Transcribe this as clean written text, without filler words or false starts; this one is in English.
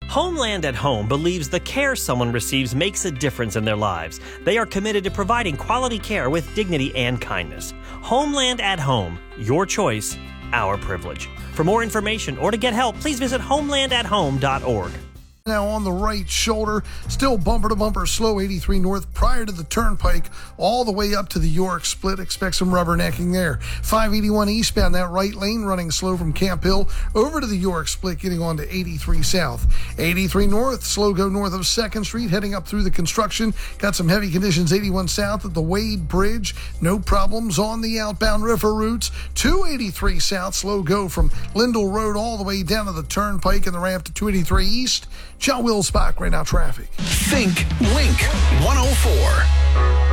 Homeland at Home believes the care someone receives makes a difference in their lives. They are committed to providing quality care with dignity and kindness. Homeland at Home, your choice, our privilege. For more information or to get help, please visit homelandathome.org. Now on the right shoulder, still bumper to bumper slow 83 north prior to the turnpike all the way up to the York split. Expect some rubbernecking there. 581 eastbound, that right lane running slow from Camp Hill over to the York split, getting on to 83 south. 83 north, slow go north of 2nd Street, heading up through the construction. Got some heavy conditions 81 south at the Wade Bridge. No problems on the outbound river routes. 283 south, slow go from Lindell Road all the way down to the turnpike and the ramp to 283 east. John Wills back right now, traffic. Think Wink 104.